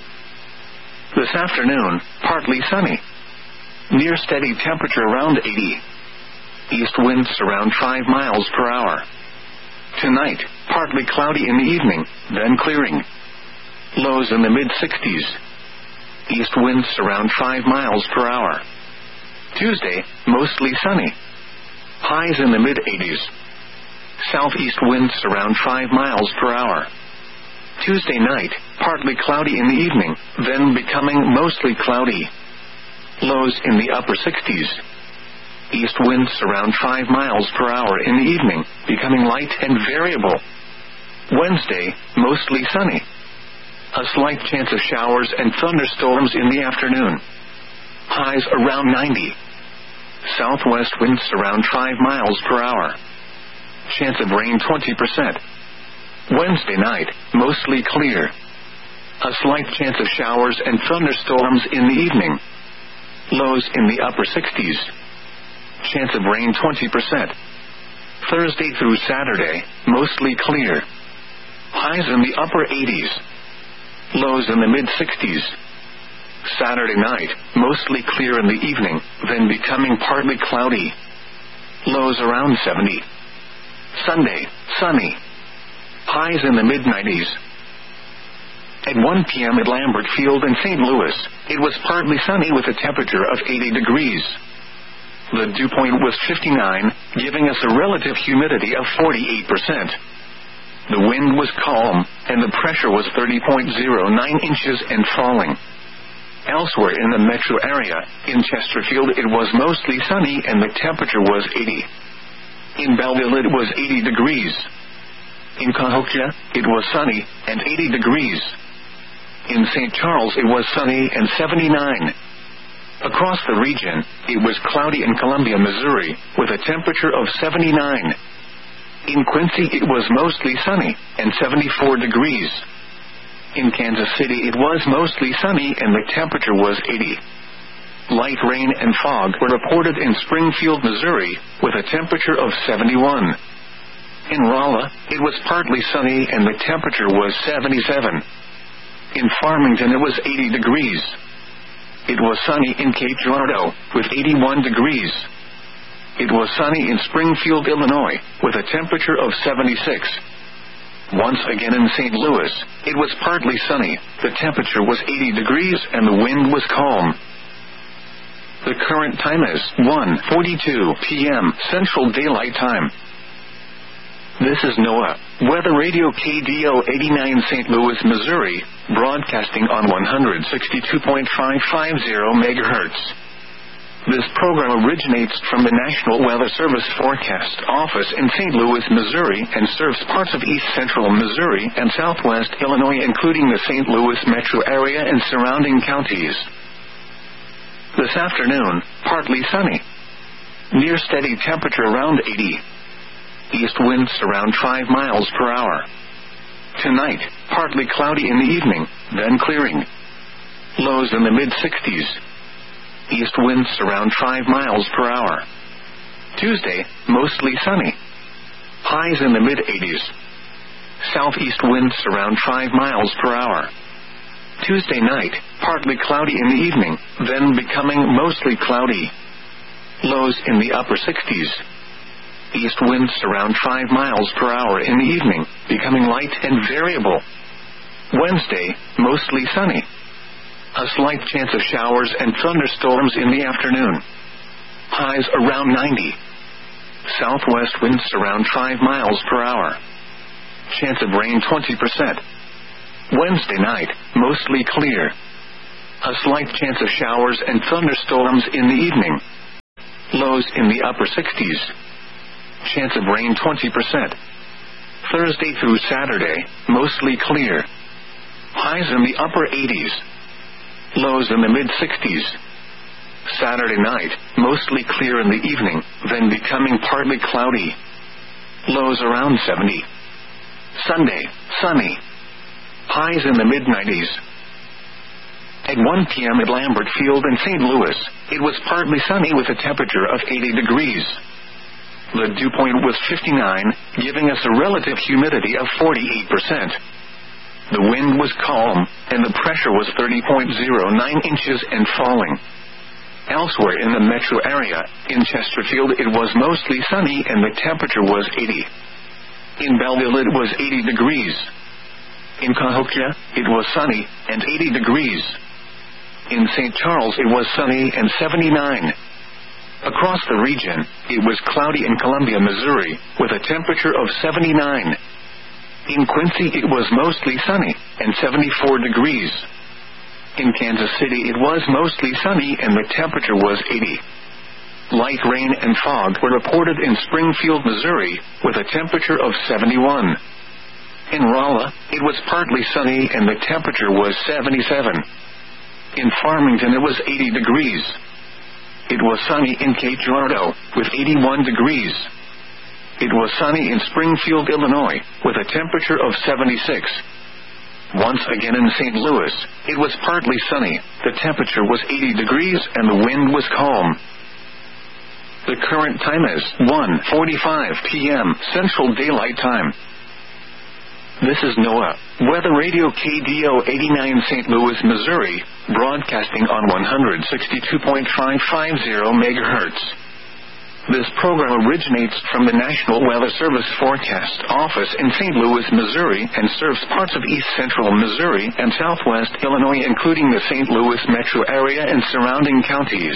This afternoon, partly sunny. Near steady temperature around 80. East winds around 5 miles per hour. Tonight, partly cloudy in the evening, then clearing. Lows in the mid-60s. East winds around 5 miles per hour. Tuesday, mostly sunny. Highs in the mid-80s. Southeast winds around 5 miles per hour. Tuesday night, partly cloudy in the evening, then becoming mostly cloudy. Lows in the upper 60s. East winds around 5 miles per hour in the evening, becoming light and variable. Wednesday, mostly sunny. A slight chance of showers and thunderstorms in the afternoon. Highs around 90. Southwest winds around 5 miles per hour. Chance of rain 20%. Wednesday night, mostly clear. A slight chance of showers and thunderstorms in the evening. Lows in the upper 60s. Chance of rain 20%. Thursday through Saturday, mostly clear. Highs in the upper 80s. Lows in the mid-60s. Saturday night, mostly clear in the evening, then becoming partly cloudy. Lows around 70. Sunday, sunny. Highs in the mid-90s. At 1 p.m. at Lambert Field in St. Louis, it was partly sunny with a temperature of 80 degrees. The dew point was 59, giving us a relative humidity of 48%. The wind was calm, and the pressure was 30.09 inches and falling. Elsewhere in the metro area, in Chesterfield it was mostly sunny and the temperature was 80. In Belleville it was 80 degrees. In Cahokia, it was sunny and 80 degrees. In St. Charles it was sunny and 79. Across the region, it was cloudy in Columbia, Missouri, with a temperature of 79. In Quincy it was mostly sunny and 74 degrees. In Kansas City it was mostly sunny and the temperature was 80. Light rain and fog were reported in Springfield, Missouri, with a temperature of 71. In Rolla, it was partly sunny and the temperature was 77. In Farmington it was 80 degrees. It was sunny in Cape Girardeau, with 81 degrees. It was sunny in Springfield, Illinois, with a temperature of 76. Once again in St. Louis, it was partly sunny, the temperature was 80 degrees and the wind was calm. The current time is 1:42 p.m. Central Daylight Time. This is NOAA Weather Radio KDO 89 St. Louis, Missouri, broadcasting on 162.550 MHz. This program originates from the National Weather Service Forecast Office in St. Louis, Missouri, and serves parts of east central Missouri and southwest Illinois, including the St. Louis metro area and surrounding counties. This afternoon, partly sunny. Near steady temperature around 80. East winds around 5 miles per hour. Tonight, partly cloudy in the evening, then clearing. Lows in the mid-60s. East winds around 5 miles per hour. Tuesday, mostly sunny. Highs in the mid-80s. Southeast winds around 5 miles per hour. Tuesday night, partly cloudy in the evening, then becoming mostly cloudy. Lows in the upper 60s. East winds around 5 miles per hour in the evening, becoming light and variable. Wednesday, mostly sunny. A slight chance of showers and thunderstorms in the afternoon. Highs around 90. Southwest winds around 5 miles per hour. Chance of rain 20%. Wednesday night, mostly clear. A slight chance of showers and thunderstorms in the evening. lows in the upper 60s. Chance of rain 20%. Thursday through Saturday, mostly clear. Highs in the upper 80s. Lows in the mid-60s. Saturday night, mostly clear in the evening, then becoming partly cloudy. Lows around 70. Sunday, sunny. Highs in the mid-90s. At 1 p.m. at Lambert Field in St. Louis, it was partly sunny with a temperature of 80 degrees. The dew point was 59, giving us a relative humidity of 48%. The wind was calm, and the pressure was 30.09 inches and falling. Elsewhere in the metro area, in Chesterfield it was mostly sunny and the temperature was 80. In Belleville it was 80 degrees. In Cahokia, it was sunny and 80 degrees. In St. Charles it was sunny and 79. Across the region, it was cloudy in Columbia, Missouri, with a temperature of 79. In Quincy it was mostly sunny and 74 degrees. In Kansas City it was mostly sunny and the temperature was 80. Light rain and fog were reported in Springfield, Missouri, with a temperature of 71. In Rolla, it was partly sunny and the temperature was 77. In Farmington it was 80 degrees. It was sunny in Cape Girardeau, with 81 degrees. It was sunny in Springfield, Illinois, with a temperature of 76. Once again in St. Louis, it was partly sunny, the temperature was 80 degrees and the wind was calm. The current time is 1:45 p.m. Central Daylight Time. This is NOAA, Weather Radio KDO 89 St. Louis, Missouri, broadcasting on 162.550 MHz. This program originates from the National Weather Service Forecast Office in St. Louis, Missouri, and serves parts of east central Missouri and southwest Illinois, including the St. Louis metro area and surrounding counties.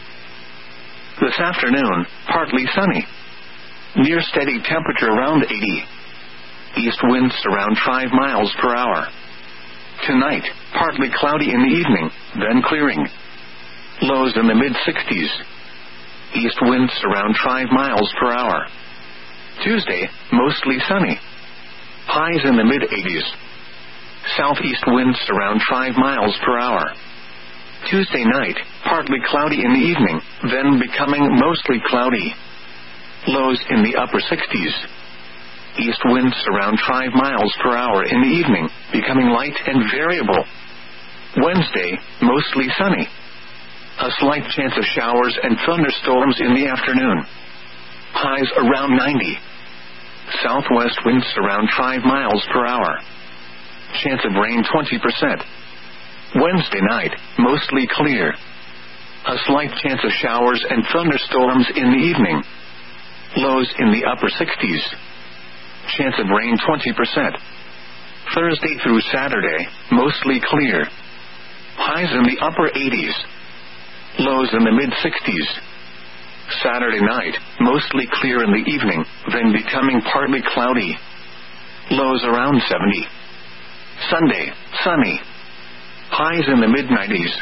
This afternoon, partly sunny. Near steady temperature around 80. East winds around 5 miles per hour. Tonight, partly cloudy in the evening, then clearing. Lows in the mid-60s. East winds around 5 miles per hour. Tuesday, mostly sunny. Highs in the mid-80s. Southeast winds around 5 miles per hour. Tuesday night, partly cloudy in the evening, then becoming mostly cloudy. Lows in the upper 60s. East winds around 5 miles per hour in the evening, becoming light and variable. Wednesday, mostly sunny. A slight chance of showers and thunderstorms in the afternoon. Highs around 90. Southwest winds around 5 miles per hour. Chance of rain 20%. Wednesday night, mostly clear. A slight chance of showers and thunderstorms in the evening. Lows in the upper 60s. Chance of rain 20%. Thursday through Saturday, mostly clear. Highs in the upper 80s. Lows in the mid-60s. Saturday night, mostly clear in the evening, then becoming partly cloudy. Lows around 70. Sunday, sunny. Highs in the mid-90s.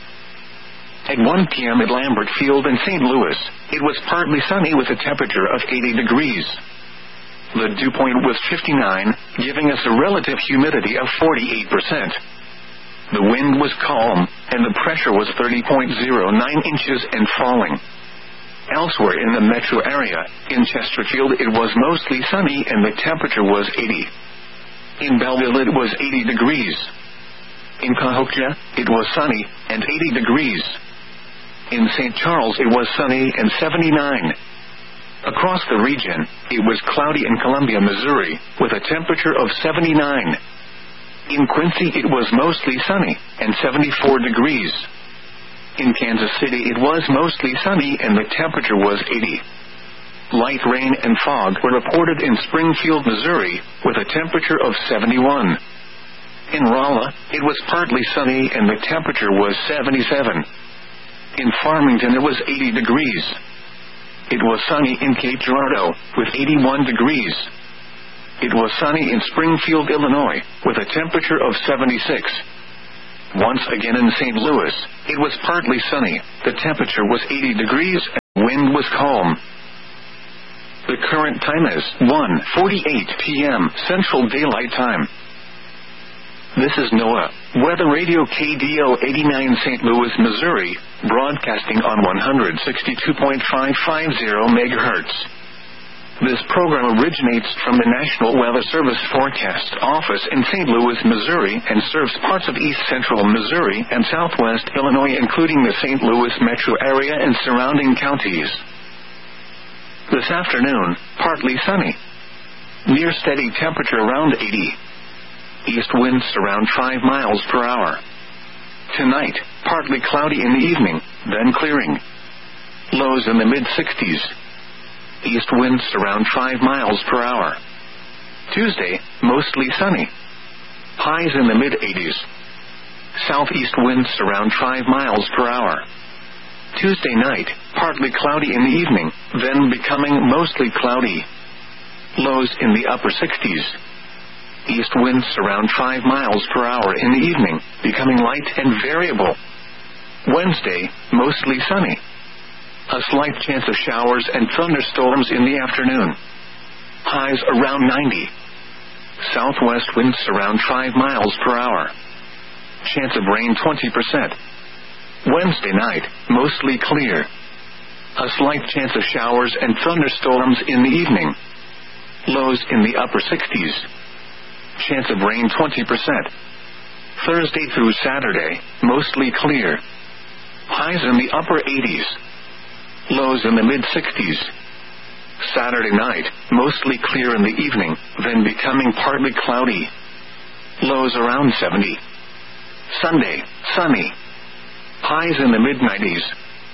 At 1 p.m. at Lambert Field in St. Louis, it was partly sunny with a temperature of 80 degrees. The dew point was 59, giving us a relative humidity of 48%. The wind was calm, and the pressure was 30.09 inches and falling. Elsewhere in the metro area, in Chesterfield it was mostly sunny and the temperature was 80. In Belleville it was 80 degrees. In Cahokia, it was sunny and 80 degrees. In St. Charles it was sunny and 79. Across the region, it was cloudy in Columbia, Missouri, with a temperature of 79. In Quincy it was mostly sunny and 74 degrees. In Kansas City it was mostly sunny and the temperature was 80. Light rain and fog were reported in Springfield, Missouri, with a temperature of 71. In Rolla, it was partly sunny and the temperature was 77. In Farmington it was 80 degrees. It was sunny in Cape Girardeau, with 81 degrees. It was sunny in Springfield, Illinois, with a temperature of 76. Once again in St. Louis, it was partly sunny. The temperature was 80 degrees Wind was calm. The current time is 1:48 p.m. Central Daylight Time. This is NOAA Weather Radio KDO 89 St. Louis, Missouri, broadcasting on 162.550 MHz. This program originates from the National Weather Service Forecast Office in St. Louis, Missouri, and serves parts of east central Missouri and southwest Illinois, including the St. Louis metro area and surrounding counties. This afternoon, partly sunny. Near steady temperature around 80. East winds around 5 miles per hour. Tonight, partly cloudy in the evening, then clearing. Lows in the mid-60s. East winds around 5 miles per hour. Tuesday, mostly sunny. Highs in the mid-80s. Southeast winds around 5 miles per hour. Tuesday night, partly cloudy in the evening, then becoming mostly cloudy. Lows in the upper 60s. East winds around 5 miles per hour in the evening, becoming light and variable. Wednesday, mostly sunny. A slight chance of showers and thunderstorms in the afternoon. Highs around 90. Southwest winds around 5 miles per hour. Chance of rain 20%. Wednesday night, mostly clear. A slight chance of showers and thunderstorms in the evening. Lows in the upper 60s. Chance of rain 20%. Thursday through Saturday, mostly clear. Highs in the upper 80s. Lows in the mid-60s. Saturday night, mostly clear in the evening, then becoming partly cloudy. Lows around 70. Sunday, sunny. Highs in the mid-90s.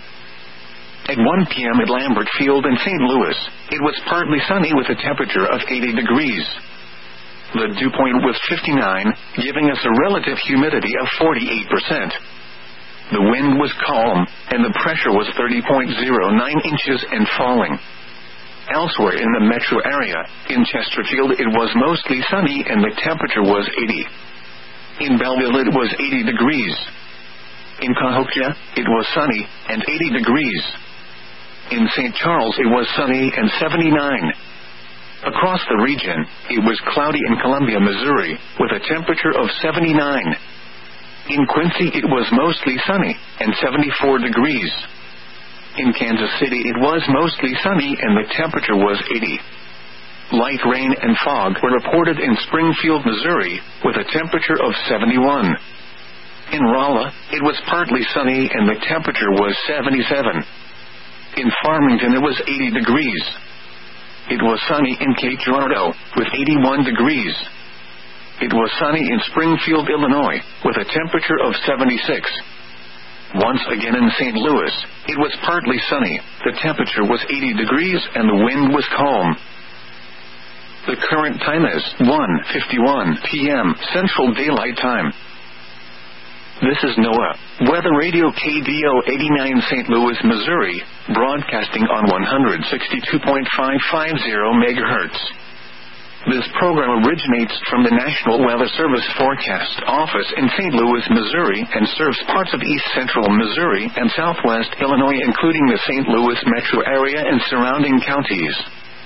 At 1 p.m. at Lambert Field in St. Louis, it was partly sunny with a temperature of 80 degrees. The dew point was 59, giving us a relative humidity of 48%. The wind was calm, and the pressure was 30.09 inches and falling. Elsewhere in the metro area, in Chesterfield it was mostly sunny and the temperature was 80. In Belleville it was 80 degrees. In Cahokia, it was sunny and 80 degrees. In St. Charles it was sunny and 79. Across the region, it was cloudy in Columbia, Missouri, with a temperature of 79. In Quincy it was mostly sunny and 74 degrees. In Kansas City it was mostly sunny and the temperature was 80. Light rain and fog were reported in Springfield, Missouri, with a temperature of 71. In Rolla, it was partly sunny and the temperature was 77. In Farmington it was 80 degrees. It was sunny in Cape Girardeau, with 81 degrees. It was sunny in Springfield, Illinois, with a temperature of 76. Once again in St. Louis, it was partly sunny, the temperature was 80 degrees and the wind was calm. The current time is 1:51 p.m. Central Daylight Time. This is NOAA Weather Radio KDO 89 St. Louis, Missouri, broadcasting on 162.550 MHz. This program originates from the National Weather Service Forecast Office in St. Louis, Missouri, and serves parts of east central Missouri and southwest Illinois, including the St. Louis metro area and surrounding counties.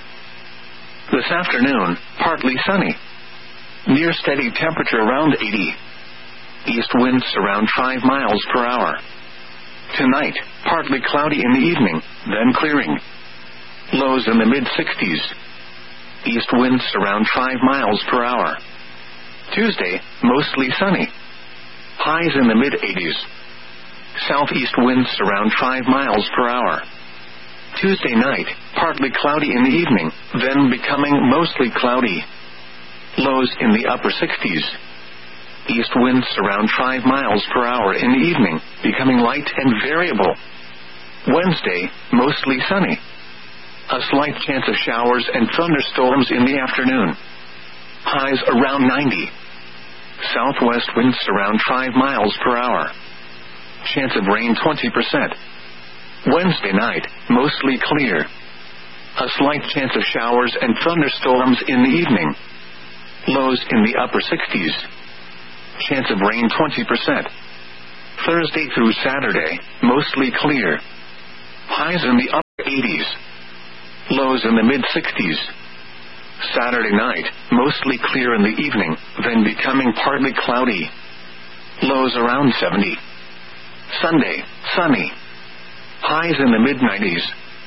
This afternoon, partly sunny. Near steady temperature around 80. East winds around 5 miles per hour. Tonight, partly cloudy in the evening, then clearing. Lows in the mid-60s. East winds around 5 miles per hour. Tuesday, mostly sunny. Highs in the mid-80s. Southeast winds around 5 miles per hour. Tuesday night, partly cloudy in the evening, then becoming mostly cloudy. Lows in the upper 60s. East winds around 5 miles per hour in the evening, becoming light and variable. Wednesday, mostly sunny. A slight chance of showers and thunderstorms in the afternoon. Highs around 90. Southwest winds around 5 miles per hour. Chance of rain 20%. Wednesday night, mostly clear. A slight chance of showers and thunderstorms in the evening. Lows in the upper 60s. Chance of rain 20%. Thursday through Saturday, mostly clear. Highs in the upper 80s. Lows in the mid-60s. Saturday night, mostly clear in the evening, then becoming partly cloudy. Lows around 70. Sunday, sunny. Highs in the mid-90s.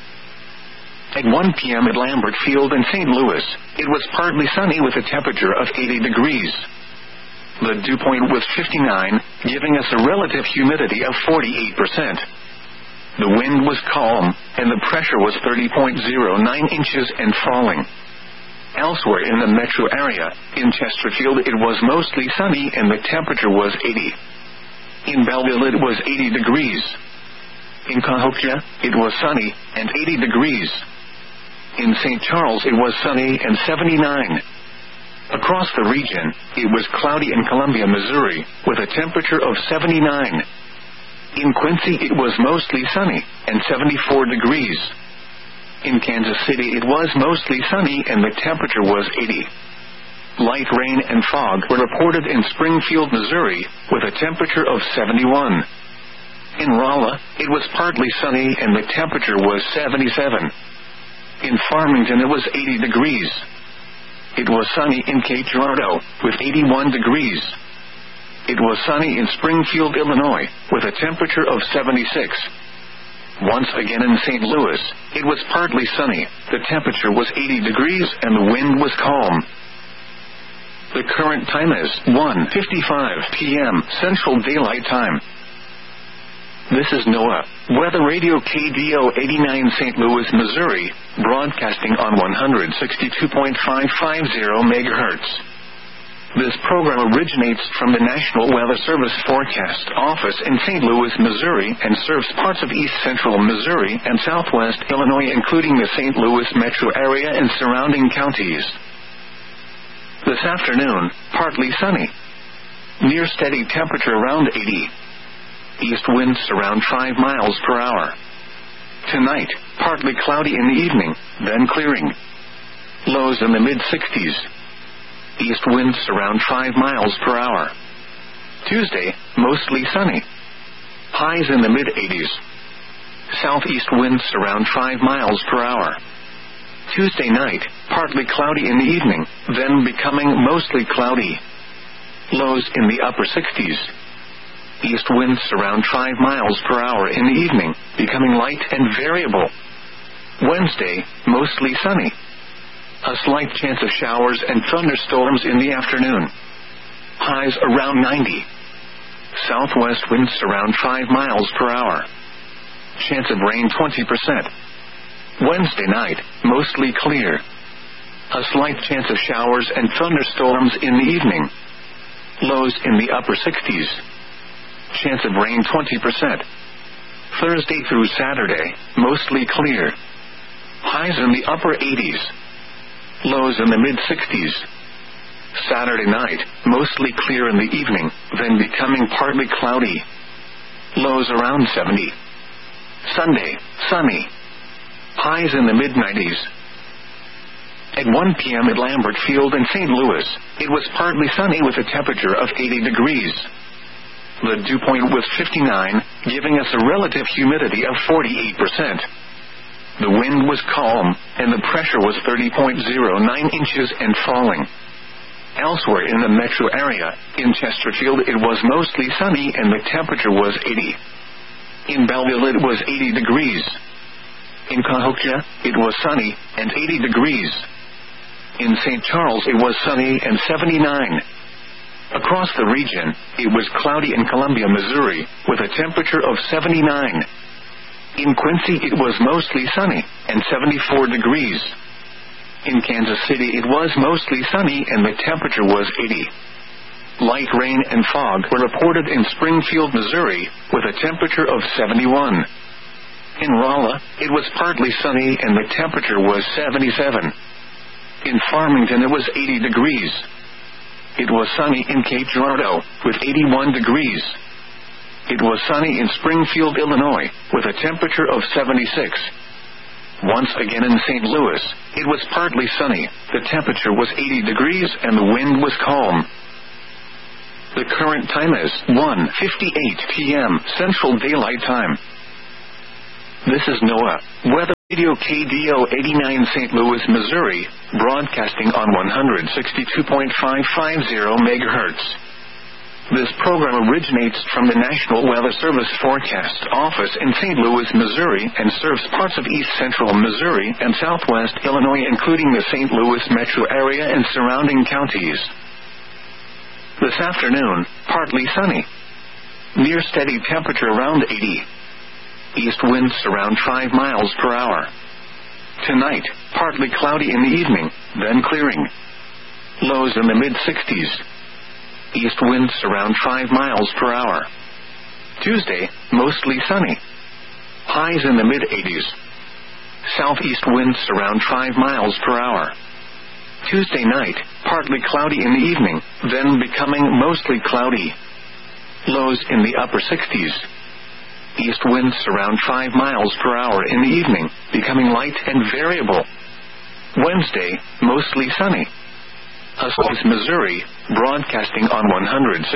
At 1 p.m. at Lambert Field in St. Louis, it was partly sunny with a temperature of 80 degrees. The dew point was 59, giving us a relative humidity of 48%. The wind was calm, and the pressure was 30.09 inches and falling. Elsewhere in the metro area, in Chesterfield it was mostly sunny and the temperature was 80. In Belleville it was 80 degrees. In Cahokia, it was sunny and 80 degrees. In St. Charles it was sunny and 79. Across the region, it was cloudy in Columbia, Missouri, with a temperature of 79. In Quincy it was mostly sunny and 74 degrees. In Kansas City it was mostly sunny and the temperature was 80. Light rain and fog were reported in Springfield, Missouri, with a temperature of 71. In Rolla, it was partly sunny and the temperature was 77. In Farmington it was 80 degrees. It was sunny in Cape Girardeau, with 81 degrees. It was sunny in Springfield, Illinois, with a temperature of 76. Once again in St. Louis, it was partly sunny, the temperature was 80 degrees and the wind was calm. The current time is 1:55 p.m. Central Daylight Time. This is NOAA, Weather Radio KDO 89 St. Louis, Missouri, broadcasting on 162.550 MHz. This program originates from the National Weather Service Forecast Office in St. Louis, Missouri, and serves parts of east central Missouri and southwest Illinois, including the St. Louis metro area and surrounding counties. This afternoon, partly sunny. Near steady temperature around 80. East winds around 5 miles per hour. Tonight, partly cloudy in the evening, then clearing. Lows in the mid-60s. East winds around 5 miles per hour. Tuesday, mostly sunny. Highs in the mid-80s. Southeast winds around 5 miles per hour. Tuesday night, partly cloudy in the evening, then becoming mostly cloudy. Lows in the upper 60s. East winds around 5 miles per hour in the evening, becoming light and variable. Wednesday, mostly sunny. A slight chance of showers and thunderstorms in the afternoon. Highs around 90. Southwest winds around 5 miles per hour. Chance of rain 20%. Wednesday night, mostly clear. A slight chance of showers and thunderstorms in the evening. Lows in the upper 60s. Chance of rain 20%. Thursday through Saturday, mostly clear. Highs in the upper 80s. Lows in the mid-60s. Saturday night, mostly clear in the evening, then becoming partly cloudy. Lows around 70. Sunday, sunny. Highs in the mid-90s. At 1 p.m. at Lambert Field in St. Louis, it was partly sunny with a temperature of 80 degrees. The dew point was 59, giving us a relative humidity of 48%. The wind was calm, and the pressure was 30.09 inches and falling. Elsewhere in the metro area, in Chesterfield it was mostly sunny and the temperature was 80. In Belleville it was 80 degrees. In Cahokia, it was sunny and 80 degrees. In St. Charles it was sunny and 79. Across the region, it was cloudy in Columbia, Missouri, with a temperature of 79. In Quincy it was mostly sunny and 74 degrees. In Kansas City it was mostly sunny and the temperature was 80. Light rain and fog were reported in Springfield, Missouri, with a temperature of 71. In Rolla, it was partly sunny and the temperature was 77. In Farmington it was 80 degrees. It was sunny in Cape Girardeau, with 81 degrees. It was sunny in Springfield, Illinois, with a temperature of 76. Once again in St. Louis, it was partly sunny, the temperature was 80 degrees and the wind was calm. The current time is 1:58 p.m. Central Daylight Time. This is NOAA, Weather Radio KDO 89 St. Louis, Missouri, broadcasting on 162.550 MHz. This program originates from the National Weather Service Forecast Office in St. Louis, Missouri, and serves parts of east central Missouri and southwest Illinois, including the St. Louis metro area and surrounding counties. This afternoon, partly sunny. Near steady temperature around 80. East winds around 5 miles per hour. Tonight, partly cloudy in the evening, then clearing. Lows in the mid-60s. East winds around 5 miles per hour. Tuesday, mostly sunny. Highs in the mid-80s. Southeast winds around 5 miles per hour. Tuesday night, partly cloudy in the evening, then becoming mostly cloudy. Lows in the upper 60s. East winds around 5 miles per hour in the evening, becoming light and variable. Wednesday, mostly sunny. Missouri, broadcasting on 100.